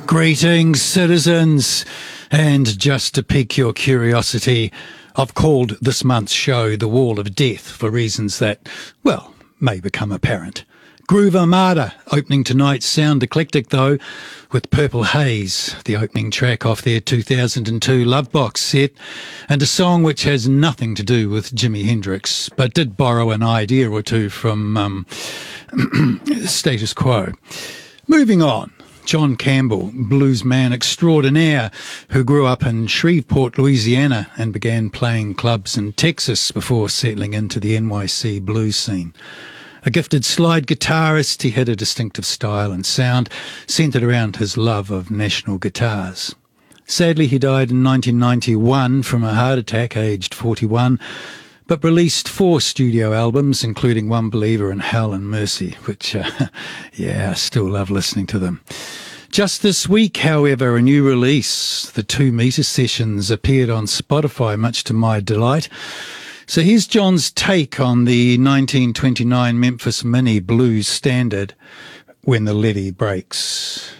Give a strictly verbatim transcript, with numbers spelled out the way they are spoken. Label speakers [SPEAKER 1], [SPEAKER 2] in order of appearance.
[SPEAKER 1] Greetings, citizens, and just to pique your curiosity, I've called this month's show The Wall of Death for reasons that, well, may become apparent. Groove Armada opening tonight's sound eclectic though, with Purple Haze, the opening track off their two thousand two Lovebox set, and a song which has nothing to do with Jimi Hendrix, but did borrow an idea or two from um, Status Quo. Moving on. John Campbell, bluesman extraordinaire, who grew up in Shreveport, Louisiana, and began playing clubs in Texas before settling into the N Y C blues scene. A gifted slide guitarist, he had a distinctive style and sound centred around his love of national guitars. Sadly, he died in nineteen ninety-one from a heart attack, aged forty-one, but released four studio albums, including One Believer and Hell and Mercy, which, uh, yeah, I still love listening to them. Just this week, however, a new release, The Two Meter Sessions, appeared on Spotify, much to my delight. So here's John's take on the nineteen twenty-nine Memphis Mini blues standard, When the Levee Breaks.